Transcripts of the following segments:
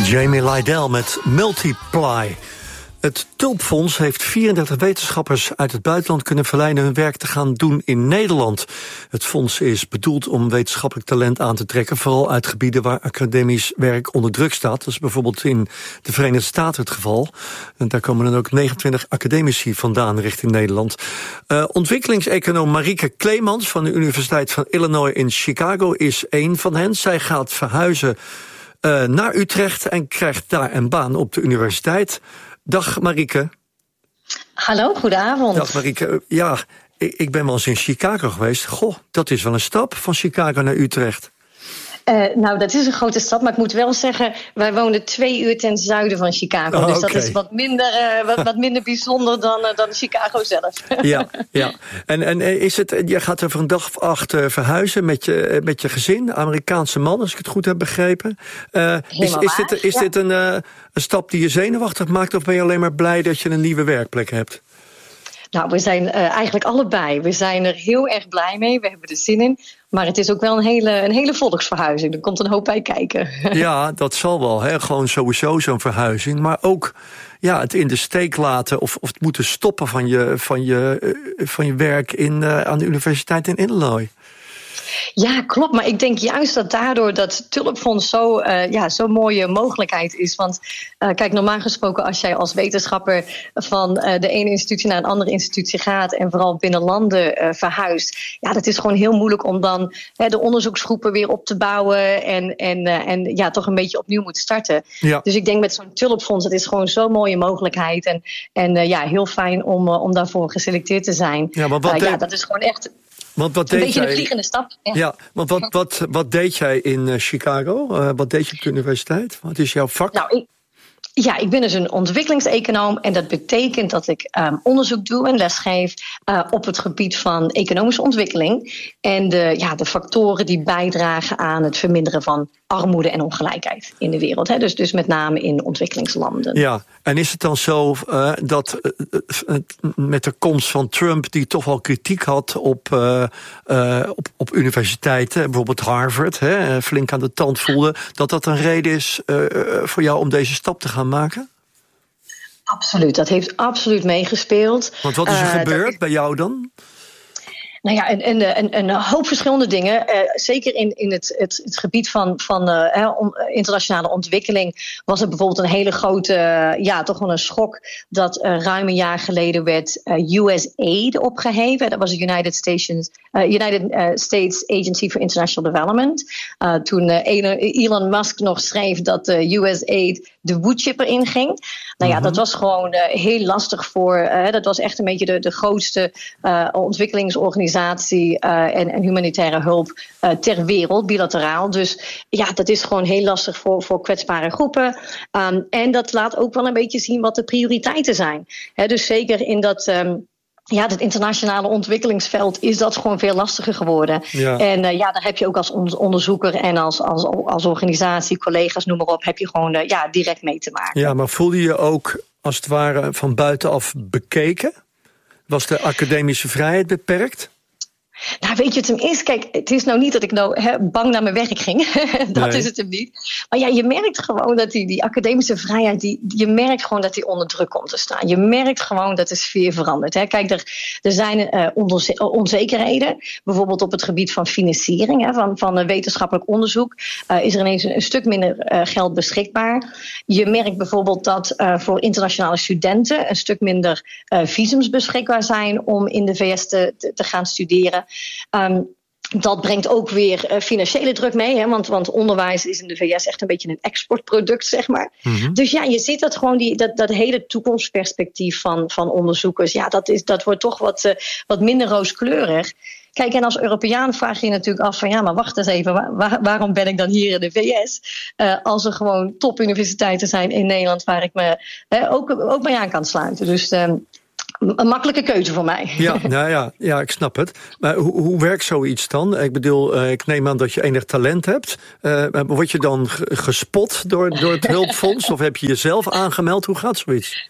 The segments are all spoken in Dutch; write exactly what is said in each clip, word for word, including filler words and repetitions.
Jamie Lydell met Multiply. Het Tulpfonds heeft vierendertig wetenschappers uit het buitenland kunnen verleiden hun werk te gaan doen in Nederland. Het fonds is bedoeld om wetenschappelijk talent aan te trekken, vooral uit gebieden waar academisch werk onder druk staat. Dat is bijvoorbeeld in de Verenigde Staten het geval. En daar komen dan ook negenentwintig academici vandaan richting Nederland. Uh, ontwikkelingseconoom Marieke Kleemans van de Universiteit van Illinois in Chicago is één van hen. Zij gaat verhuizen uh, naar Utrecht en krijgt daar een baan op de universiteit. Dag Marieke. Hallo, goedenavond. Dag Marieke. Ja, ik, ik ben wel eens in Chicago geweest. Goh, dat is wel een stap van Chicago naar Utrecht. Uh, nou, dat is een grote stap, maar ik moet wel zeggen, wij wonen twee uur ten zuiden van Chicago. Oh, dus okay. dat is wat minder, uh, wat, wat minder bijzonder dan, uh, dan Chicago zelf. Ja, ja. En, en is het, je gaat er voor een dag of acht uh, verhuizen met je, met je gezin, Amerikaanse man, als ik het goed heb begrepen. Uh, is, is dit, is ja. dit een, uh, een stap die je zenuwachtig maakt, of ben je alleen maar blij dat je een nieuwe werkplek hebt? Nou, we zijn uh, eigenlijk allebei. We zijn er heel erg blij mee. We hebben er zin in. Maar het is ook wel een hele, een hele volksverhuizing. Er komt een hoop bij kijken. Ja, dat zal wel. Hè? Gewoon sowieso zo'n verhuizing. Maar ook ja, het in de steek laten of, of het moeten stoppen van je, van je, van je werk in, uh, aan de universiteit in Illinois. Ja, klopt. Maar ik denk juist dat daardoor dat Tulpfonds zo, uh, ja, zo'n mooie mogelijkheid is. Want uh, kijk, normaal gesproken als jij als wetenschapper van uh, de ene institutie naar een andere institutie gaat en vooral binnen landen uh, verhuist, ja, dat is gewoon heel moeilijk om dan uh, de onderzoeksgroepen weer op te bouwen en, en, uh, en ja, toch een beetje opnieuw moet starten. Ja. Dus ik denk met zo'n Tulpfonds, het is gewoon zo'n mooie mogelijkheid en, en uh, ja, heel fijn om, uh, om daarvoor geselecteerd te zijn. Ja, maar wat uh, de... ja, dat is gewoon echt... Want wat een deed beetje jij... een vliegende stap. Ja, ja want wat, wat, wat deed jij in uh, Chicago? Uh, wat deed je op de universiteit? Wat is jouw vak? Nou, ik, ja, ik ben dus een ontwikkelingseconoom. En dat betekent dat ik um, onderzoek doe en lesgeef uh, op het gebied van economische ontwikkeling. En de, ja, de factoren die bijdragen aan het verminderen van armoede en ongelijkheid in de wereld. Hè? Dus, dus met name in ontwikkelingslanden. Ja, en is het dan zo uh, dat uh, met de komst van Trump, die toch wel kritiek had op, uh, uh, op, op universiteiten, bijvoorbeeld Harvard, hè, flink aan de tand voelde, dat dat een reden is uh, voor jou om deze stap te gaan maken? Absoluut, dat heeft absoluut meegespeeld. Want wat is er uh, gebeurd is... bij jou dan? Nou ja, een, een, een, een hoop verschillende dingen. Uh, zeker in, in het, het, het gebied van, van uh, on, internationale ontwikkeling was er bijvoorbeeld een hele grote, uh, ja, toch wel een schok dat uh, ruim een jaar geleden werd uh, U S aid opgeheven. Dat was de United States, uh, United uh, States Agency for International Development. Uh, toen uh, Elon Musk nog schreef dat uh, U S aid de woodchipper inging. Nou ja, mm-hmm. dat was gewoon uh, heel lastig voor, uh, dat was echt een beetje de, de grootste uh, ontwikkelingsorganisatie Uh, en, en humanitaire hulp uh, ter wereld, bilateraal. Dus ja, dat is gewoon heel lastig voor, voor kwetsbare groepen. Um, en dat laat ook wel een beetje zien wat de prioriteiten zijn. He, dus zeker in dat... Um, Ja, het internationale ontwikkelingsveld is dat gewoon veel lastiger geworden. Ja. En uh, ja, daar heb je ook als onderzoeker en als, als, als organisatie, collega's, noem maar op, heb je gewoon uh, ja, direct mee te maken. Ja, maar voelde je ook als het ware van buitenaf bekeken? Was de academische vrijheid beperkt? Nou, weet je, het hem is, kijk, het is nou niet dat ik nou he, bang naar mijn werk ging. dat nee. is het hem niet. Maar ja, je merkt gewoon dat die, die academische vrijheid, die, je merkt gewoon dat die onder druk komt te staan. Je merkt gewoon dat de sfeer verandert. Hè. Kijk, er, er zijn uh, onze- onzekerheden, bijvoorbeeld op het gebied van financiering, hè, van, van uh, wetenschappelijk onderzoek. Uh, is er ineens een, een stuk minder uh, geld beschikbaar. Je merkt bijvoorbeeld dat uh, voor internationale studenten een stuk minder uh, visums beschikbaar zijn om in de V S te, te, te gaan studeren. Um, dat brengt ook weer uh, financiële druk mee, hè, want, want onderwijs is in de V S echt een beetje een exportproduct, zeg maar. Mm-hmm. Dus ja, je ziet dat gewoon, die, dat, dat hele toekomstperspectief van, van onderzoekers, ja, dat, is, dat wordt toch wat, uh, wat minder rooskleurig. Kijk, en als Europeaan vraag je je natuurlijk af van ja, maar wacht eens even, waar, waar, waarom ben ik dan hier in de V S? Uh, als er gewoon topuniversiteiten zijn in Nederland waar ik me uh, ook, ook mee aan kan sluiten. Dus... Uh, Een makkelijke keuze voor mij. Ja, nou ja, ja, ik snap het. Maar hoe, hoe werkt zoiets dan? Ik bedoel, uh, ik neem aan dat je enig talent hebt. Uh, word je dan gespot door, door het hulpfonds? Of heb je jezelf aangemeld? Hoe gaat zoiets?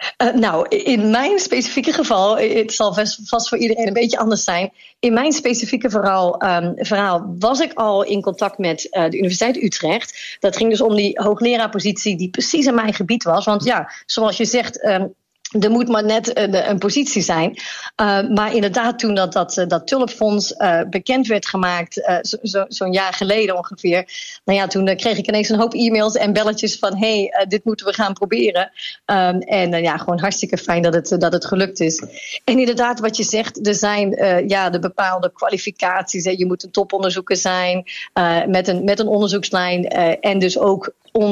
Uh, nou, in mijn specifieke geval, het zal vast, vast voor iedereen een beetje anders zijn. In mijn specifieke verhaal, um, verhaal was ik al in contact met uh, de Universiteit Utrecht. Dat ging dus om die hoogleraarpositie die precies in mijn gebied was. Want ja, zoals je zegt, Um, er moet maar net een, een positie zijn. Uh, maar inderdaad, toen dat, dat, dat Tulpfonds uh, bekend werd gemaakt, uh, zo, zo, zo'n jaar geleden ongeveer. Nou ja, toen uh, kreeg ik ineens een hoop e-mails en belletjes van hé, hey, uh, dit moeten we gaan proberen. Um, en uh, ja, gewoon hartstikke fijn dat het, uh, dat het gelukt is. En inderdaad, wat je zegt, er zijn uh, ja, de bepaalde kwalificaties. Hè. Je moet een toponderzoeker zijn uh, met, een, met een onderzoekslijn. Uh, en dus ook